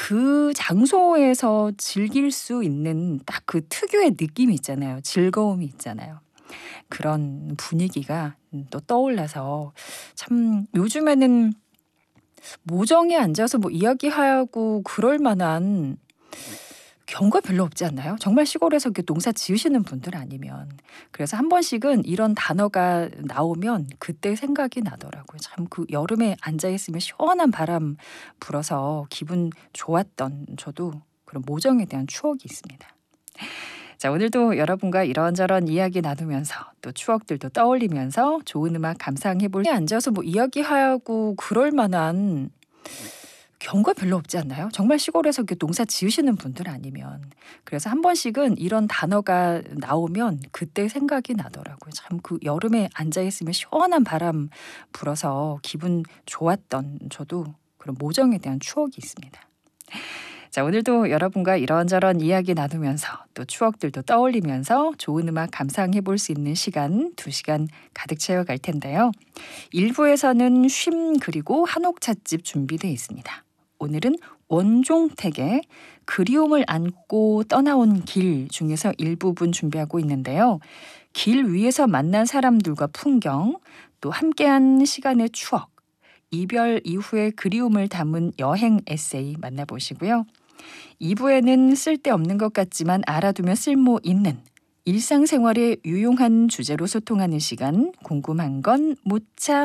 그 장소에서 즐길 수 있는 딱 그 특유의 느낌이 있잖아요. 즐거움이 있잖아요. 그런 분위기가 또 떠올라서 참 요즘에는 모정에 앉아서 뭐 이야기하고 그럴 만한 경우가 별로 없지 않나요? 정말 시골에서 이렇게 농사 지으시는 분들 아니면. 그래서 한 번씩은 이런 단어가 나오면 그때 생각이 나더라고요. 참 그 여름에 앉아 있으면 시원한 바람 불어서 기분 좋았던 저도 그런 모정에 대한 추억이 있습니다. 자, 오늘도 여러분과 이런저런 이야기 나누면서 또 추억들도 떠올리면서 좋은 음악 감상해 볼 때 앉아서 뭐 이야기하고 그럴 만한 경우가 별로 없지 않나요? 정말 시골에서 이렇게 농사 지으시는 분들 아니면. 그래서 한 번씩은 이런 단어가 나오면 그때 생각이 나더라고요. 참 그 여름에 앉아 있으면 시원한 바람 불어서 기분 좋았던 저도 그런 모정에 대한 추억이 있습니다. 자, 오늘도 여러분과 이런저런 이야기 나누면서 또 추억들도 떠올리면서 좋은 음악 감상해 볼 수 있는 시간 2시간 가득 채워갈 텐데요. 1부에서는 쉼 그리고 한옥 찻집 준비되어 있습니다. 오늘은 원종택의 그리움을 안고 떠나온 길 중에서 일부분 준비하고 있는데요. 길 위에서 만난 사람들과 풍경, 또 함께한 시간의 추억, 이별 이후의 그리움을 담은 여행 에세이 만나보시고요. 2부에는 쓸데없는 것 같지만 알아두면 쓸모 있는 일상생활에 유용한 주제로 소통하는 시간, 궁금한 건 묻자